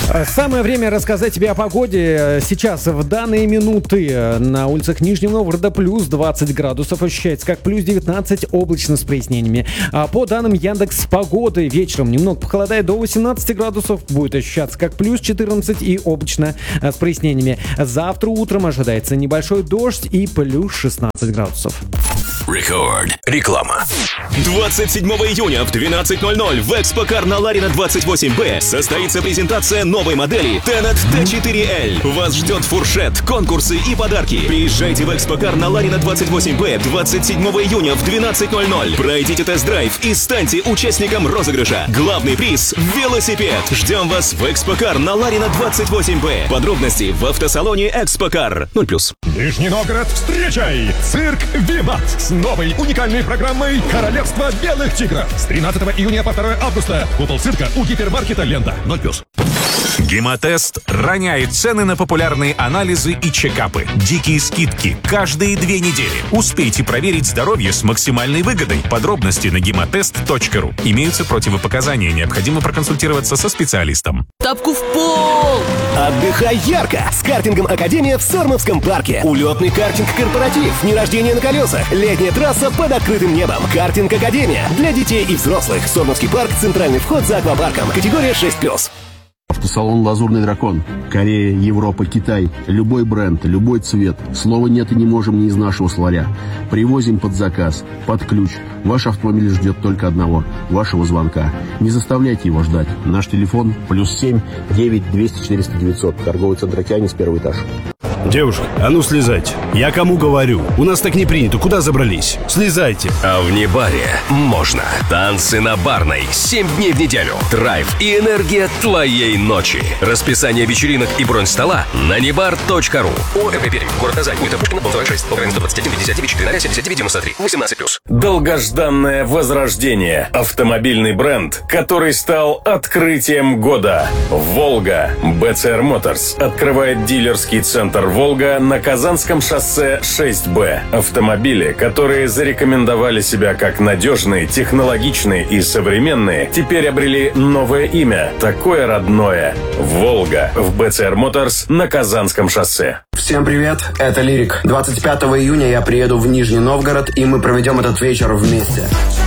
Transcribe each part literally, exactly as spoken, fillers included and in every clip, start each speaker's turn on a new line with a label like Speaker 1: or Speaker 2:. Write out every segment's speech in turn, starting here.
Speaker 1: Самое время рассказать тебе о погоде. Сейчас, в данные минуты, на улицах Нижнего Новгорода плюс двадцать градусов. Ощущается как плюс девятнадцать, облачно с прояснениями. А по данным Яндекс.Погоды, вечером немного похолодает до восемнадцати градусов. Будет ощущаться как плюс четырнадцать и облачно с прояснениями. Завтра утром ожидается небольшой дождь и плюс шестнадцать градусов.
Speaker 2: Рекорд. Реклама. двадцать седьмого июня в двенадцать ноль ноль в Экспокар на Ларина двадцать восемь бэ состоится презентация новой модели Tenet тэ четыре эль. Вас ждет фуршет, конкурсы и подарки. Приезжайте в Экспокар на Ларина двадцать восемь бэ двадцать седьмого июня в двенадцать ноль ноль. Пройдите тест-драйв и станьте участником розыгрыша. Главный приз – велосипед. Ждем вас в Экспокар на Ларина двадцать восемь бэ. Подробности в автосалоне Экспокар. ноль плюс.
Speaker 3: Нижний Новгород, встречай! Цирк «Виват» с новой уникальной программой «Королевство белых тигров». С тринадцатого июня по второго августа. Купол цирка у гипермаркета «Лента». ноль плюс.
Speaker 4: Гемотест роняет цены на популярные анализы и чекапы. Дикие скидки каждые две недели. Успейте проверить здоровье с максимальной выгодой. Подробности на гемотест точка ру. Имеются противопоказания. Необходимо проконсультироваться со специалистом.
Speaker 5: Тапку в пол!
Speaker 6: Отдыхай ярко с картингом «Академия» в Сормовском парке. Улетный картинг-корпоратив, дни рождения на колесах, летняя трасса под открытым небом. Картинг «Академия» для детей и взрослых. Сормовский парк, центральный вход за аквапарком. Категория шесть плюс.
Speaker 7: Автосалон «Лазурный дракон». Корея, Европа, Китай. Любой бренд, любой цвет. Слова «нет» и не можем не из нашего словаря. Привозим под заказ, под ключ. Ваш автомобиль ждет только одного – вашего звонка. Не заставляйте его ждать. Наш телефон плюс семь девять двести четыреста девятьсот. Торговый центр «Океанис», первый этаж.
Speaker 8: Девушка, а ну слезайте. Я кому говорю? У нас так не принято. Куда забрались? Слезайте.
Speaker 2: А в Небаре можно. Танцы на Барной. Семь дней в неделю. Драйв и энергия твоей ночи. Расписание вечеринок и бронь стола на небар точка ру. ОЭП Пермь. Город Казань. Улица Пушкина, дом сорок шесть. Украина сто двадцать один, пятьдесят девять, четыре, семьдесят девять, девяносто три. восемнадцать плюс.
Speaker 9: Долгожданное возрождение. Автомобильный бренд, который стал открытием года. «Волга». бэ цэ эр Motors открывает дилерский центр «Волга» на Казанском шоссе шесть бэ. Автомобили, которые зарекомендовали себя как надежные, технологичные и современные, теперь обрели новое имя, такое родное – «Волга» в бэ цэ эр Motors на Казанском шоссе.
Speaker 10: Всем привет, это Лирик. двадцать пятого июня я приеду в Нижний Новгород, и мы проведем этот вечер вместе.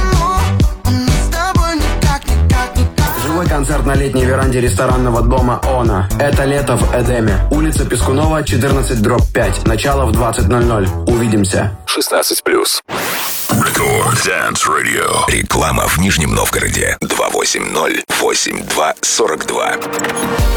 Speaker 10: Живой концерт на летней веранде ресторанного дома «Она». Это лето в Эдеме. Улица Пескунова, четырнадцать дробь пять. Начало в двадцать ноль ноль. Увидимся.
Speaker 2: шестнадцать плюс. Рекорд Dance Radio. Реклама в Нижнем Новгороде. два восемь ноль восемь два сорок два.